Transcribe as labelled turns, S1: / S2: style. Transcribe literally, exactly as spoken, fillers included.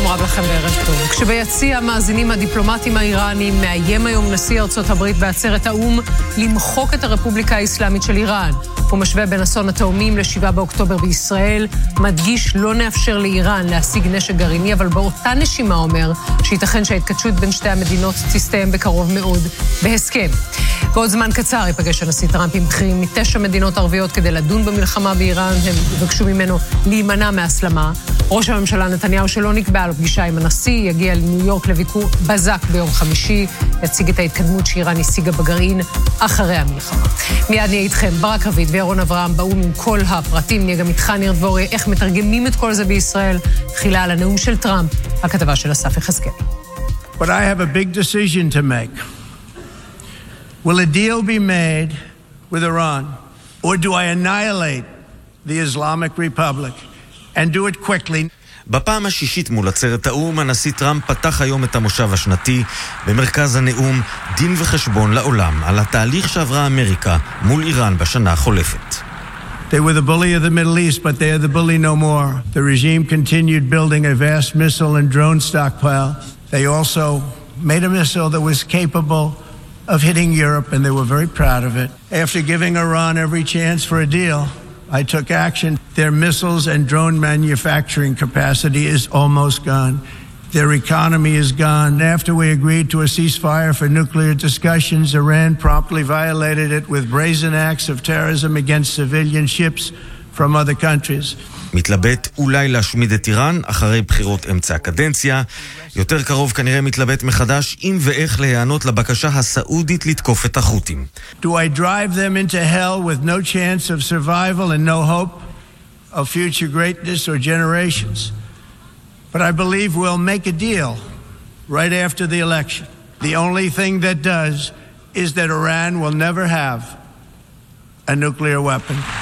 S1: רב לכם בערב טוב. כשביציע המאזינים הדיפלומטיים האיראנים מאיים היום נשיא ארצות הברית בעצרת האום למחוק את הרפובליקה האסלאמית של איראן. הוא משווה בין אסון התאומים לשבעה באוקטובר בישראל, מדגיש לא נאפשר לאיראן להשיג נשק גרעיני, אבל באותה נשימה אומר שייתכן שההתכתשות בין שתי המדינות תסתיים בקרוב מאוד בהסכם. בעוד זמן קצר ייפגש הנשיא טראמפ עם בכירים מתשע מדינות ערביות כדי לדון במלחמה באיראן. הם יבקשו ממנו להימנע מהסלמה. ראש הממשלה נתניהו שלא נקבע לו פגישה עם הנשיא, יגיע לניו יורק לביקור בזק ביום חמישי, יציג את ההתקדמות שאיראן השיגה בגרעין אחרי המלחמה. מיד נהיה איתכם ברק רביד וירון אברהם באום עם כל הפרטים. נהיה גם איתך ניר דבורי, איך מתרגמים את כל זה בישראל. תחילה על הנאום של טראמפ, הכתבה של אסף יחזקאל.
S2: But I have a big decision to make. Will a deal be made with Iran, or do I annihilate the Islamic Republic and do it quickly?
S3: בפעם השישית מול עצרת האום, הנשיא טראמפ פתח היום את המושב השנתי במרכז הנאום דין וחשבון לעולם על התהליך שעברה אמריקה מול איראן בשנה החולפת.
S2: They were the bully of the Middle East, but they are the bully no more. The regime continued building a vast missile and drone stockpile. They also made a missile that was capable of hitting Europe, and they were very proud of it. After giving Iran every chance for a deal, I took action. Their missiles and drone manufacturing capacity is almost gone. Their economy is gone. After we agreed to a ceasefire for nuclear discussions, Iran promptly violated it with brazen acts of terrorism against civilian ships from other countries.
S3: מתלבט אולי להשמיד את איראן אחרי בחירות אמצע הקדנציה. יותר קרוב כנראה מתלבט מחדש אם ואיך להיענות לבקשה הסעודית לתקוף את החות'ים.
S2: Do I drive them into hell with no chance of survival and no hope of future greatness or generations? But I believe we'll make a deal right after the election. The only thing that does is that Iran will never have a nuclear weapon.